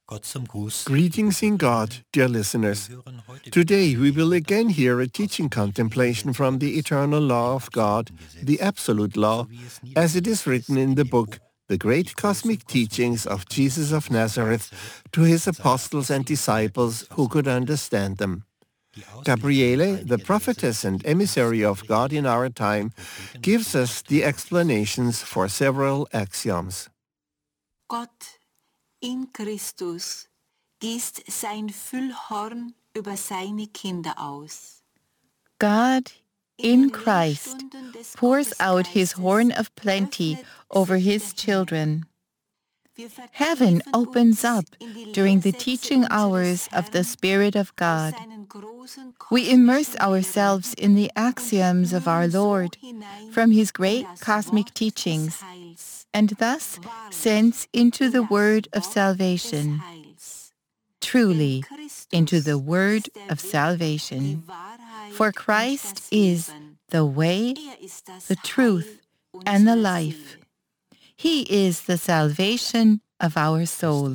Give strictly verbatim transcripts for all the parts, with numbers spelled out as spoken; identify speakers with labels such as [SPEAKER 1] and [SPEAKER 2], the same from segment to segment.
[SPEAKER 1] Greetings in God, dear listeners. Today we will again hear a teaching contemplation from the eternal law of God, the absolute law, as it is written in the book, The Great Cosmic Teachings of Jesus of Nazareth, to his apostles and disciples who could understand them. Gabriele, the prophetess and emissary of God in our time, gives us the explanations for several axioms.
[SPEAKER 2] Gott in Christus gießt sein Füllhorn über seine Kinder aus.
[SPEAKER 3] God in Christ pours out his horn of plenty over his children. Heaven opens up during the teaching hours of the Spirit of God. We immerse ourselves in the axioms of our Lord from his great cosmic teachings, and thus sense into the word of salvation. Truly, into the word of salvation. For Christ is the way, the truth, and the life. He is the salvation of our soul.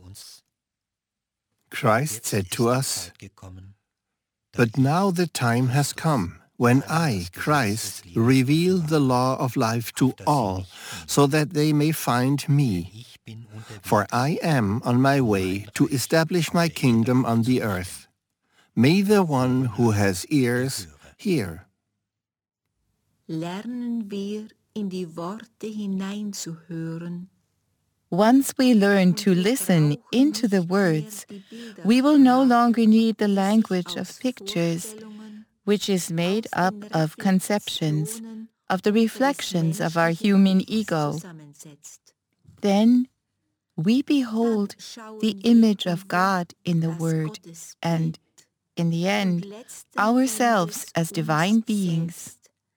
[SPEAKER 1] Christ said to us, "But now the time has come when I, Christ, reveal the law of life to all, so that they may find me. For I am on my way to establish my kingdom on the earth. May the one who has ears hear."
[SPEAKER 2] Lernen wir in die Worte hineinzuhören.
[SPEAKER 3] Once we learn to listen into the words, we will no longer need the language of pictures, which is made up of conceptions, of the reflections of our human ego. Then we behold the image of God in the Word, and, in the end, ourselves as divine beings.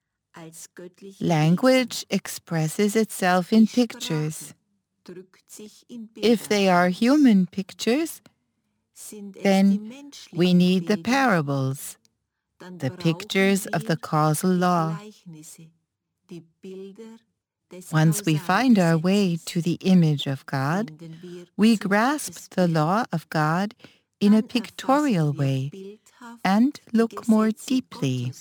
[SPEAKER 3] Language expresses itself in pictures. If they are human pictures, then we need the parables, the pictures of the causal law. Once we find our way to the image of God, we grasp the law of God in a pictorial way and look more deeply.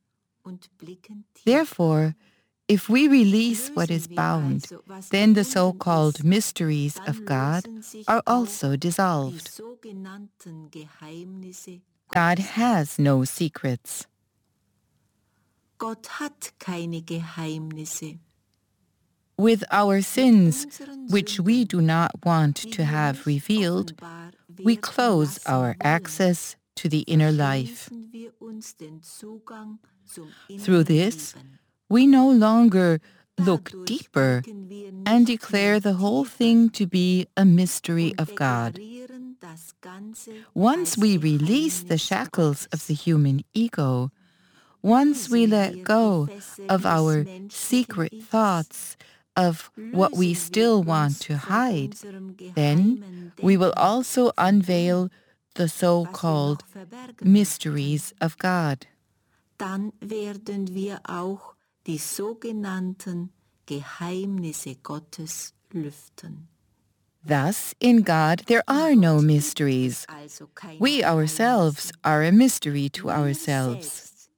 [SPEAKER 3] Therefore, if we release what is bound, then the so-called mysteries of God are also dissolved. God has no secrets.
[SPEAKER 2] Gott hat keine Geheimnisse.
[SPEAKER 3] With our sins, which we do not want to have revealed, we close our access to the inner life. Through this, we no longer look deeper and declare the whole thing to be a mystery of God. Once we release the shackles of the human ego, once we let go of our secret thoughts, of what we still want to hide, then we will also unveil the so-called mysteries of God.
[SPEAKER 2] Dann werden wir auch die sogenannten Geheimnisse Gottes lüften.
[SPEAKER 3] Thus, in God there are no mysteries. We ourselves are a mystery to ourselves.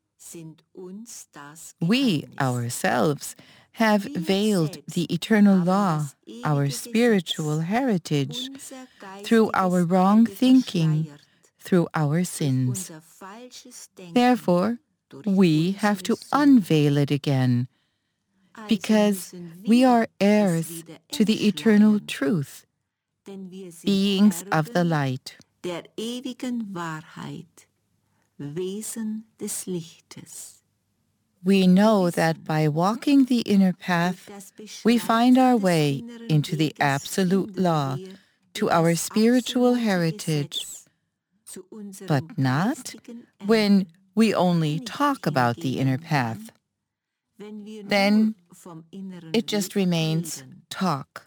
[SPEAKER 3] We ourselves have veiled the eternal law, our spiritual heritage, through our wrong thinking, through our sins. Therefore, we have to unveil it again, because we are heirs to the eternal truth, beings of the light.
[SPEAKER 2] Der ewigen Wahrheit, Wesen des Lichtes.
[SPEAKER 3] We know that by walking the inner path, we find our way into the absolute law, to our spiritual heritage, but not when we only talk about the inner path. Then it just remains talk.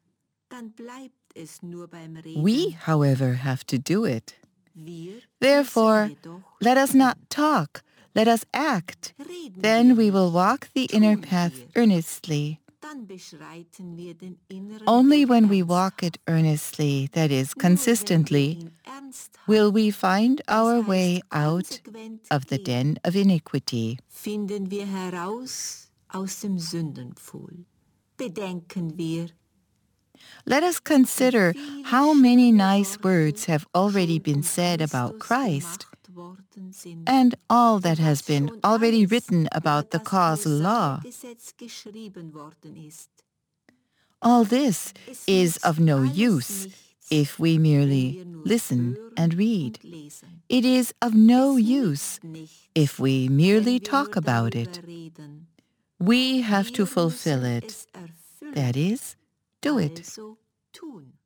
[SPEAKER 3] We, however, have to do it. Therefore, let us not talk, let us act. Then we will walk the inner path earnestly.
[SPEAKER 2] dann beschreiten wir den inneren
[SPEAKER 3] Only
[SPEAKER 2] Weg
[SPEAKER 3] when we
[SPEAKER 2] ernsthaft.
[SPEAKER 3] walk it earnestly, that is,
[SPEAKER 2] Nur wenn wir
[SPEAKER 3] consistently,
[SPEAKER 2] ihn ernsthaft,
[SPEAKER 3] will we find
[SPEAKER 2] das
[SPEAKER 3] our
[SPEAKER 2] heißt
[SPEAKER 3] way out
[SPEAKER 2] konsequent
[SPEAKER 3] of the
[SPEAKER 2] gehen,
[SPEAKER 3] den of iniquity.
[SPEAKER 2] finden wir heraus aus dem Sündenpfuhl. Bedenken wir,
[SPEAKER 3] Let us consider how many nice words have already been said about Christ and all that has been already written about the causal law. All this is of no use if we merely listen and read. It is of no use if we merely talk about it. We have to fulfill it. That is, do it.
[SPEAKER 2] Also tun.